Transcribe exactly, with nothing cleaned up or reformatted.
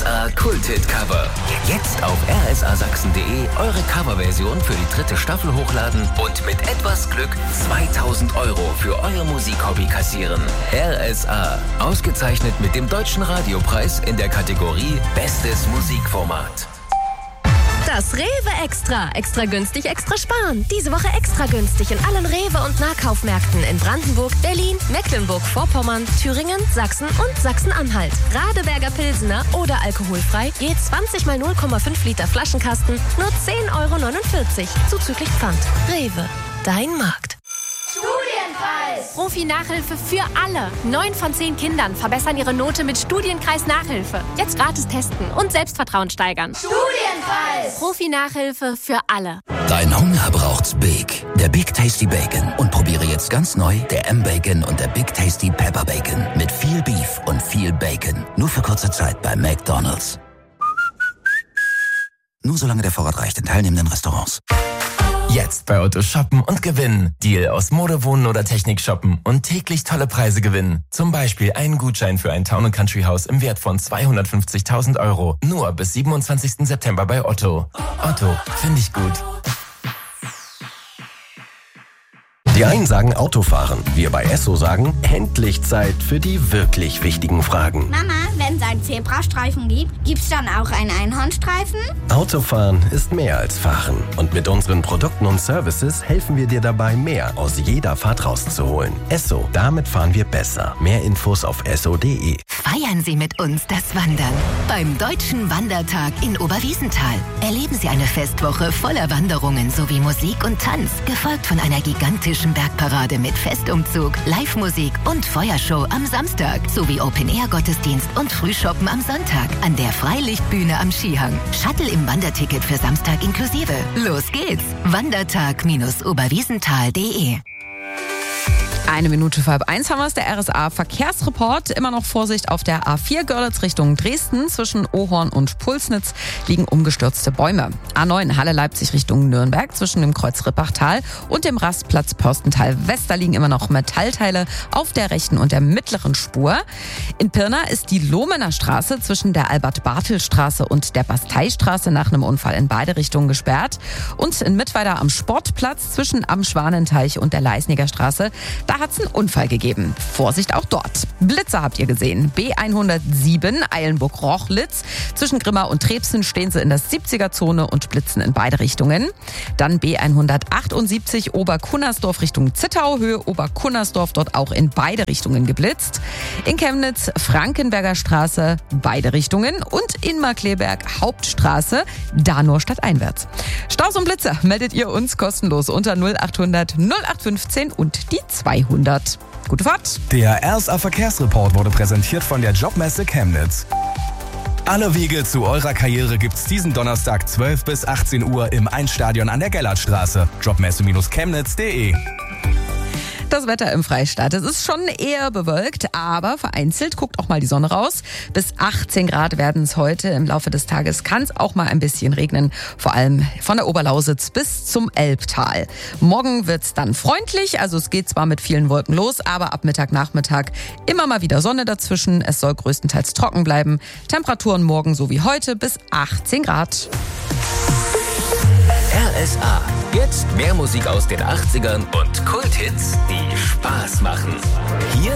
A Kult-Hit-Cover. Jetzt auf r s a sachsen punkt d e eure Coverversion für die dritte Staffel hochladen und mit etwas Glück zweitausend Euro für euer Musikhobby kassieren. R S A. Ausgezeichnet mit dem Deutschen Radiopreis in der Kategorie Bestes Musikformat. Das Rewe Extra. Extra günstig, extra sparen. Diese Woche extra günstig in allen Rewe- und Nahkaufmärkten in Brandenburg, Berlin, Mecklenburg-Vorpommern, Thüringen, Sachsen und Sachsen-Anhalt. Radeberger Pilsener oder alkoholfrei, je zwanzig mal null Komma fünf Liter Flaschenkasten, nur zehn Euro neunundvierzig, zuzüglich Pfand. Rewe, dein Markt. Studienkreis! Profi-Nachhilfe für alle. Neun von zehn Kindern verbessern ihre Note mit Studienkreis-Nachhilfe. Jetzt gratis testen und Selbstvertrauen steigern. Studienkreis! Profi-Nachhilfe für alle. Dein Hunger braucht's Big. Der Big Tasty Bacon. Und probiere jetzt ganz neu der M-Bacon und der Big Tasty Pepper Bacon. Mit viel Beef und viel Bacon. Nur für kurze Zeit bei McDonald's. Nur solange der Vorrat reicht in teilnehmenden Restaurants. Jetzt bei Otto shoppen und gewinnen. Deal aus Mode, Wohnen oder Technik shoppen und täglich tolle Preise gewinnen. Zum Beispiel einen Gutschein für ein Town and Country Haus im Wert von zweihundertfünfzigtausend Euro. Nur bis siebenundzwanzigsten September bei Otto. Otto, finde ich gut. Die einen sagen Autofahren, wir bei Esso sagen, endlich Zeit für die wirklich wichtigen Fragen. Mama, wenn es einen Zebrastreifen gibt, gibt's dann auch einen Einhornstreifen? Autofahren ist mehr als Fahren. Und mit unseren Produkten und Services helfen wir dir dabei, mehr aus jeder Fahrt rauszuholen. Esso, damit fahren wir besser. Mehr Infos auf esso punkt de. Feiern Sie mit uns das Wandern. Beim Deutschen Wandertag in Oberwiesenthal erleben Sie eine Festwoche voller Wanderungen sowie Musik und Tanz, gefolgt von einer gigantischen Bergparade mit Festumzug, Live-Musik und Feuershow am Samstag sowie Open-Air-Gottesdienst und Frühshoppen am Sonntag an der Freilichtbühne am Skihang. Shuttle im Wanderticket für Samstag inklusive. Los geht's! Wandertag Oberwiesenthal punkt de. Eine Minute vor halb eins haben wir es, der R S A-Verkehrsreport. Immer noch Vorsicht auf der A vier Görlitz Richtung Dresden. Zwischen Ohorn und Pulsnitz liegen umgestürzte Bäume. A neun Halle-Leipzig Richtung Nürnberg. Zwischen dem Kreuz Rippachtal und dem Rastplatz Pörstental-West. Da liegen immer noch Metallteile auf der rechten und der mittleren Spur. In Pirna ist die Lohmener Straße zwischen der Albert-Bartel-Straße und der Basteistraße nach einem Unfall in beide Richtungen gesperrt. Und in Mittweida am Sportplatz zwischen am Schwanenteich und der Leisniger Straße. Da hat es einen Unfall gegeben. Vorsicht auch dort. Blitzer habt ihr gesehen. B hundertsieben Eilenburg-Rochlitz. Zwischen Grimma und Trebsen stehen sie in der siebziger-Zone und blitzen in beide Richtungen. Dann B hundertachtundsiebzig Oberkunnersdorf Richtung Zittau. Höhe Oberkunnersdorf, dort auch in beide Richtungen geblitzt. In Chemnitz Frankenberger Straße, beide Richtungen. Und in Markleberg Hauptstraße, da nur stadteinwärts. Staus und Blitzer meldet ihr uns kostenlos unter null achthundert null acht fünfzehn und die zweihundert. Gute Fahrt! Der R S A-Verkehrsreport wurde präsentiert von der Jobmesse Chemnitz. Alle Wege zu eurer Karriere gibt's diesen Donnerstag zwölf bis achtzehn Uhr im Einstadion an der Gellertstraße. Jobmesse Chemnitz punkt de. Das Wetter im Freistaat. Es ist schon eher bewölkt, aber vereinzelt guckt auch mal die Sonne raus. Bis achtzehn Grad werden es heute. Im Laufe des Tages kann es auch mal ein bisschen regnen, vor allem von der Oberlausitz bis zum Elbtal. Morgen wird es dann freundlich, also es geht zwar mit vielen Wolken los, aber ab Mittag, Nachmittag immer mal wieder Sonne dazwischen. Es soll größtenteils trocken bleiben. Temperaturen morgen so wie heute bis achtzehn Grad. R S A. Jetzt mehr Musik aus den achtzigern und Kulthits, die Spaß machen. Hier